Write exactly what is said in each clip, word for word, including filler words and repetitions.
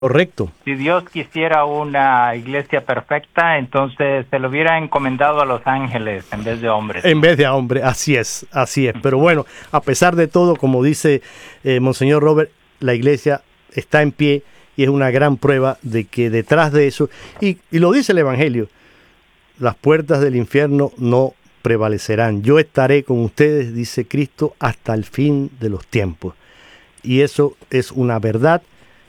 Correcto. Si Dios quisiera una iglesia perfecta, entonces se lo hubiera encomendado a los ángeles en vez de hombres. En vez de a hombres, así es, así es. Pero bueno, a pesar de todo, como dice eh, Monseñor Robert, la iglesia está en pie y es una gran prueba de que detrás de eso, y, y lo dice el Evangelio, las puertas del infierno no prevalecerán. Yo estaré con ustedes, dice Cristo, hasta el fin de los tiempos. Y eso es una verdad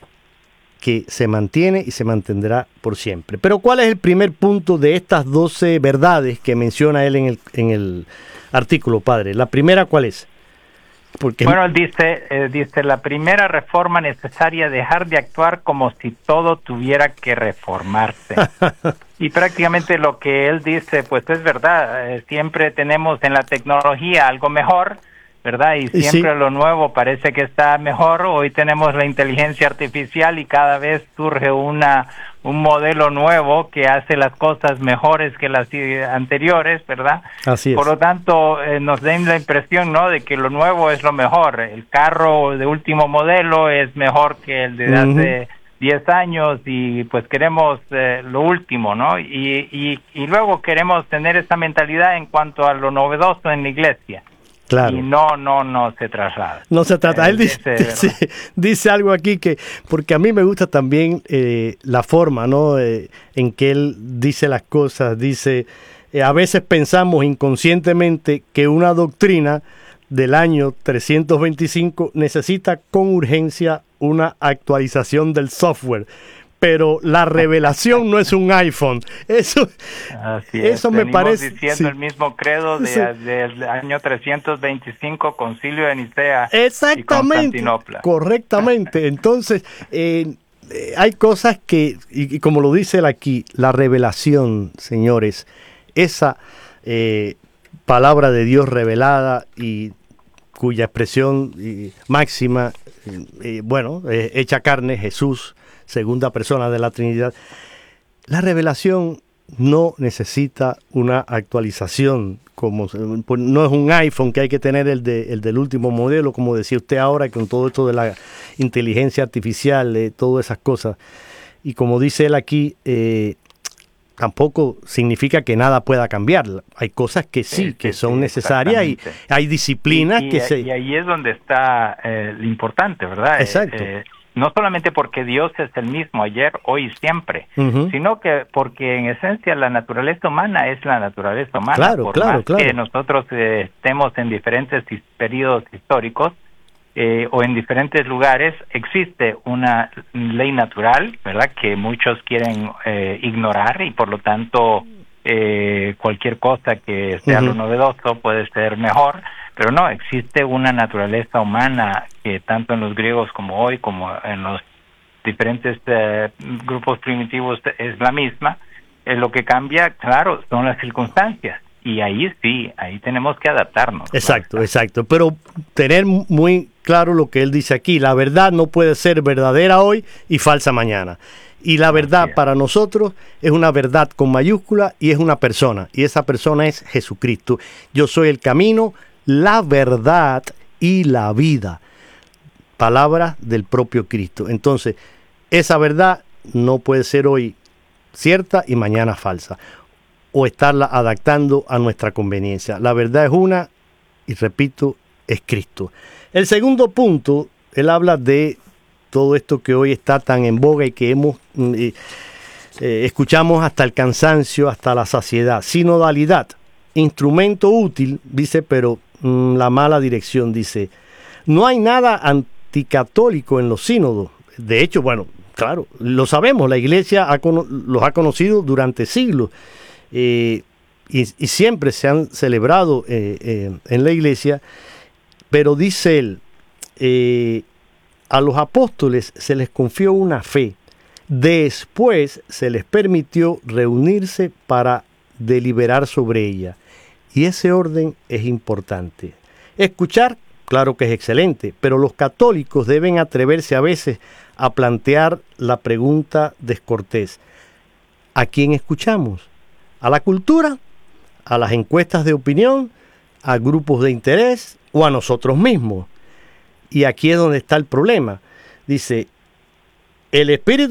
que se mantiene y se mantendrá por siempre. Pero ¿cuál es el primer punto de estas doce verdades que menciona él en el, en el artículo, padre? La primera, ¿cuál es? Porque... Bueno, él dice, eh, dice, la primera reforma necesaria, dejar de actuar como si todo tuviera que reformarse. Y prácticamente lo que él dice, pues es verdad, eh, siempre tenemos en la tecnología algo mejor, ¿verdad? Y siempre sí. Lo nuevo parece que está mejor. Hoy tenemos la inteligencia artificial y cada vez surge una un modelo nuevo que hace las cosas mejores que las anteriores, ¿verdad? Así es. Por lo tanto, eh, nos den la impresión, ¿no?, de que lo nuevo es lo mejor. El carro de último modelo es mejor que el de uh-huh. hace diez años y pues queremos eh, lo último, ¿no? Y, y, y luego queremos tener esa mentalidad en cuanto a lo novedoso en la iglesia. Claro. Y no, no, no se traslada. No se trata. Él dice, Ese, dice, dice algo aquí que, porque a mí me gusta también eh, la forma, ¿no?, eh, en que él dice las cosas. Dice, eh, a veces pensamos inconscientemente que una doctrina del año trescientos veinticinco necesita con urgencia una actualización del software. Pero la revelación no es un iPhone. Eso, Así es. eso me Venimos parece... diciendo sí. el mismo credo de, sí. del año trescientos veinticinco, Concilio de Nicea Exactamente, y Constantinopla. Correctamente. Entonces, eh, eh, hay cosas que, y, y como lo dice él aquí, la revelación, señores, esa eh, palabra de Dios revelada y cuya expresión eh, máxima, eh, eh, bueno, eh, hecha carne, Jesús, segunda persona de la Trinidad. La revelación no necesita una actualización, como no es un iPhone que hay que tener el, de, el del último modelo, como decía usted ahora, con todo esto de la inteligencia artificial, eh, todas esas cosas. Y como dice él aquí, eh, tampoco significa que nada pueda cambiar. Hay cosas que sí, sí que sí, son sí, necesarias y hay disciplinas y, y, que se... Y ahí es donde está eh, lo importante, ¿verdad? Exacto. Eh, eh, no solamente porque Dios es el mismo ayer, hoy y siempre, uh-huh. sino que porque en esencia la naturaleza humana es la naturaleza humana. Claro, Por claro, más claro. que nosotros eh, estemos en diferentes periodos históricos eh, o en diferentes lugares, existe una ley natural, ¿verdad?, que muchos quieren eh, ignorar y por lo tanto eh, cualquier cosa que sea uh-huh. lo novedoso puede ser mejor. Pero no, existe una naturaleza humana que tanto en los griegos como hoy, como en los diferentes eh, grupos primitivos es la misma. Eh, lo que cambia, claro, son las circunstancias. Y ahí sí, ahí tenemos que adaptarnos. Exacto, ¿verdad? Exacto. Pero tener muy claro lo que él dice aquí. La verdad no puede ser verdadera hoy y falsa mañana. Y la verdad para nosotros es una verdad con mayúscula y es una persona. Y esa persona es Jesucristo. Yo soy el camino, la verdad y la vida. Palabra del propio Cristo. Entonces, esa verdad no puede ser hoy cierta y mañana falsa, o estarla adaptando a nuestra conveniencia. La verdad es una, y repito, es Cristo. El segundo punto, él habla de todo esto que hoy está tan en boga y que hemos eh, eh, escuchamos hasta el cansancio, hasta la saciedad. Sinodalidad, instrumento útil, dice, pero la mala dirección, dice. No hay nada anticatólico en los sínodos. De hecho, bueno, claro, lo sabemos, la iglesia ha, los ha conocido durante siglos eh, y, y siempre se han celebrado eh, eh, en la iglesia, pero dice él, eh, a los apóstoles se les confió una fe, después se les permitió reunirse para deliberar sobre ella. Y ese orden es importante. Escuchar, claro que es excelente, pero los católicos deben atreverse a veces a plantear la pregunta descortés. ¿A quién escuchamos? ¿A la cultura? ¿A las encuestas de opinión? ¿A grupos de interés? ¿O a nosotros mismos? Y aquí es donde está el problema. Dice, el Espíritu